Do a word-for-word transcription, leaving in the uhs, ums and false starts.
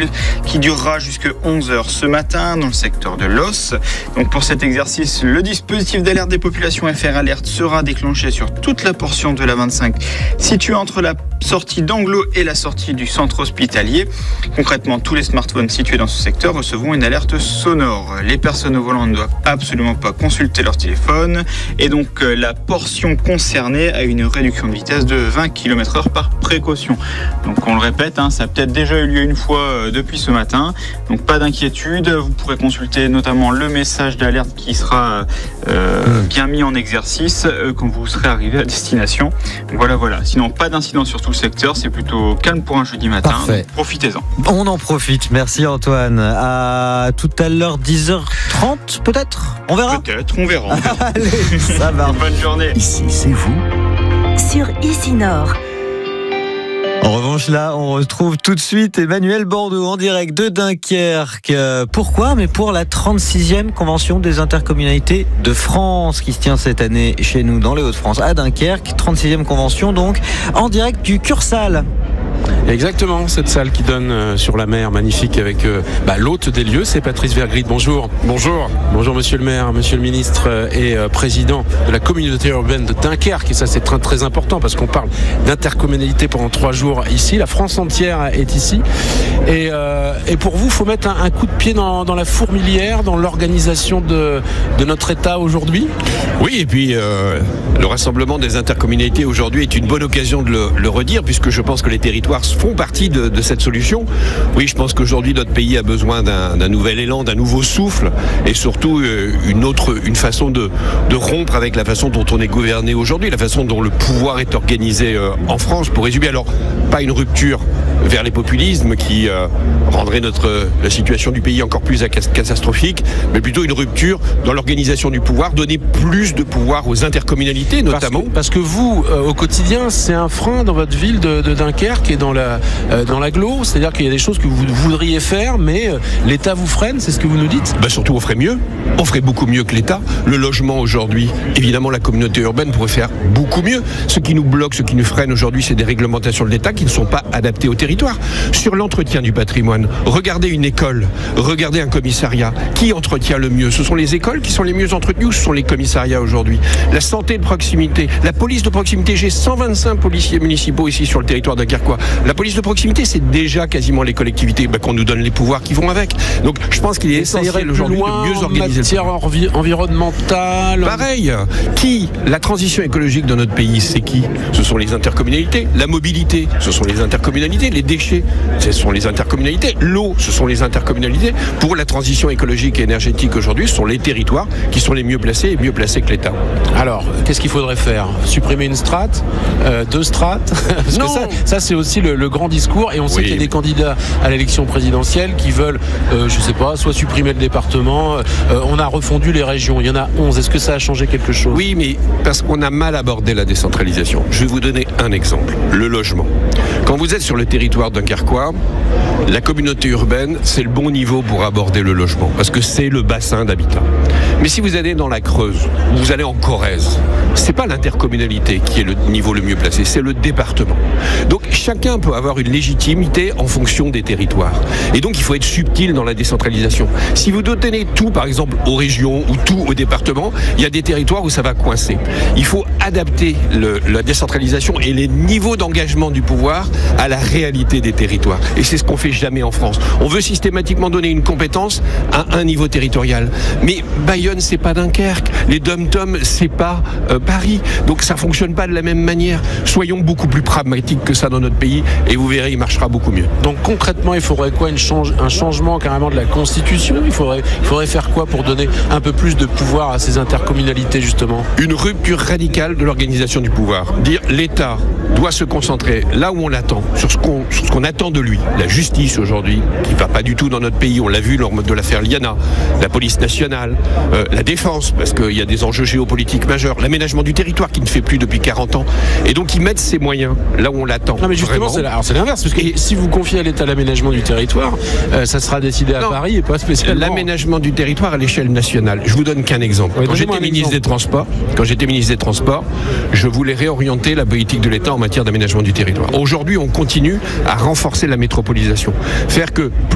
altitude qui durera jusqu'à onze heures ce matin dans le secteur de Los. Donc pour cet exercice, le dispositif d'alerte des populations F R Alert sera déclenché sur toute la portion de la vingt-cinq située entre la sortie d'Anglo et la sortie du centre hospitalier. Concrètement, tous les smartphones situés dans ce secteur recevront une alerte sonore. Les personnes au volant ne doivent absolument pas consulter leur téléphone et donc la portion concernée a une réduction de vitesse de vingt kilomètres heure par précaution. Donc on le répète, hein, ça a peut-être déjà eu lieu une fois euh, depuis ce matin, donc pas d'inquiétude. Vous pourrez consulter notamment le message d'alerte qui sera euh, bien mis en exercice euh, quand vous serez arrivé à destination. Donc voilà, voilà. Sinon, pas d'incident sur tout le secteur, c'est plutôt calme pour un jeudi matin. Parfait. Profitez-en. On en profite. Merci Antoine. À tout à l'heure, dix heures trente peut-être. On verra. Peut-être, on verra. On verra. Allez, ça va. Bonne journée. Ici, c'est vous. Sur Ici Nord. En revanche, là, on retrouve tout de suite Emmanuel Bordeaux en direct de Dunkerque. Pourquoi ? Mais pour la trente-sixième convention des intercommunalités de France qui se tient cette année chez nous dans les Hauts-de-France à Dunkerque. trente-sixième convention donc en direct du Cursal. Exactement, cette salle qui donne euh, sur la mer, magnifique, avec euh, bah, l'hôte des lieux, c'est Patrice Vergrit. Bonjour. Bonjour. Bonjour monsieur le maire, monsieur le ministre euh, et euh, président de la communauté urbaine de Dunkerque. Et ça c'est très, très important parce qu'on parle d'intercommunalité pendant trois jours ici. La France entière est ici. Et, euh, et pour vous, il faut mettre un, un coup de pied dans, dans la fourmilière, dans l'organisation de, de notre État aujourd'hui. Oui, et puis euh, le rassemblement des intercommunalités aujourd'hui est une bonne occasion de le, le redire, puisque je pense que les territoires font partie de, de cette solution. Oui, je pense qu'aujourd'hui notre pays a besoin d'un, d'un nouvel élan, d'un nouveau souffle, et surtout euh, une autre, une façon de, de rompre avec la façon dont on est gouverné aujourd'hui, la façon dont le pouvoir est organisé euh, en France. Pour résumer, alors pas une rupture vers les populismes qui euh, rendrait notre la situation du pays encore plus catastrophique, mais plutôt une rupture dans l'organisation du pouvoir, donner plus de pouvoir aux intercommunalités notamment. Parce que, parce que vous, euh, au quotidien, c'est un frein dans votre ville de, de Dunkerque et dans la euh, dans l'agglo, c'est-à-dire qu'il y a des choses que vous voudriez faire, mais euh, l'État vous freine, c'est ce que vous nous dites ? Bah surtout, on ferait mieux. On ferait beaucoup mieux que l'État. Le logement aujourd'hui, évidemment, la communauté urbaine pourrait faire beaucoup mieux. Ce qui nous bloque, ce qui nous freine aujourd'hui, c'est des réglementations de l'État qui ne sont pas adaptées au territoire. Sur l'entretien du patrimoine, regardez une école, regardez un commissariat. Qui entretient le mieux ? Ce sont les écoles qui sont les mieux entretenues ou ce sont les commissariats aujourd'hui ? La santé de proximité, la police de proximité. J'ai cent vingt-cinq policiers municipaux ici sur le territoire dunkerquois. La police de proximité, c'est déjà quasiment les collectivités bah, qu'on nous donne les pouvoirs qui vont avec. Donc je pense qu'il est essentiel aujourd'hui de mieux organiser le matière envi- environnementale. Pareil. Qui ? La transition écologique de notre pays, c'est qui ? Ce sont les intercommunalités. La mobilité, ce sont les intercommunalités. Les déchets, ce sont les intercommunalités. L'eau, ce sont les intercommunalités. Pour la transition écologique et énergétique aujourd'hui, ce sont les territoires qui sont les mieux placés et mieux placés que l'État. Alors, qu'est-ce qu'il faudrait faire ? Supprimer une strate, euh, deux strates. Parce Non. que ça, ça c'est aussi le, le grand discours. Et on sait Oui. qu'il y a des candidats à l'élection présidentielle qui veulent, euh, je sais pas, soit supprimer le département. Euh, on a refondu les régions. Il y en a onze. Est-ce que ça a changé quelque chose ? Oui, mais parce qu'on a mal abordé la décentralisation. Je vais vous donner un exemple. Le logement. Quand vous êtes sur le territoire dunkerquois, la communauté urbaine, c'est le bon niveau pour aborder le logement, parce que c'est le bassin d'habitat. Mais si vous allez dans la Creuse, ou vous allez en Corrèze, c'est pas l'intercommunalité qui est le niveau le mieux placé, c'est le département. Donc chacun peut avoir une légitimité en fonction des territoires. Et donc il faut être subtil dans la décentralisation. Si vous donnez tout, par exemple, aux régions ou tout au département, il y a des territoires où ça va coincer. Il faut adapter le, la décentralisation et les niveaux d'engagement du pouvoir à la réalité des territoires. Et c'est ce qu'on fait jamais en France. On veut systématiquement donner une compétence à un niveau territorial. Mais Bayonne, c'est pas Dunkerque. Les dom-toms, c'est pas euh, Paris. Donc ça fonctionne pas de la même manière. Soyons beaucoup plus pragmatiques que ça dans notre pays et vous verrez, il marchera beaucoup mieux. Donc concrètement, il faudrait quoi ? Une change, un changement carrément de la Constitution ? Il faudrait, il faudrait faire quoi pour donner un peu plus de pouvoir à ces intercommunalités justement ? Une rupture radicale de l'organisation du pouvoir. Dire l'État doit se concentrer là où on l'attend, sur ce qu'on, sur ce qu'on attend de lui. La justice aujourd'hui, qui ne va pas du tout dans notre pays, on l'a vu lors de l'affaire Liana, la police nationale, euh, la défense, parce qu'il y a des enjeux géopolitiques majeurs, l'aménagement du territoire qui ne fait plus depuis quarante ans. Et donc ils mettent ces moyens là où on l'attend. Non mais justement, c'est, la, alors c'est l'inverse, parce que et si vous confiez à l'État l'aménagement du territoire, euh, ça sera décidé à non, Paris et pas spécialement. L'aménagement du territoire à l'échelle nationale. Je vous donne qu'un exemple. Oui, quand j'étais ministre des Transports, quand j'étais ministre des Transports, je voulais réorienter la politique de l'État en matière d'aménagement du territoire. Aujourd'hui, on continue à renforcer la métropolisation, faire que